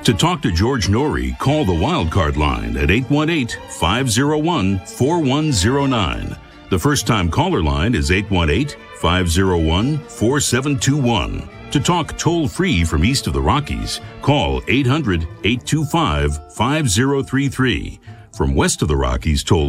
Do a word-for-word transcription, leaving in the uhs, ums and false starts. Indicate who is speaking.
Speaker 1: To talk to George Norrie, call the Wildcard line at eight one eight, five oh one, four one oh nine. The first-time caller line is eight one eight, five oh one, four seven two one. To talk toll-free from east of the Rockies, call eight hundred, eight two five, five oh three three. From west of the Rockies, toll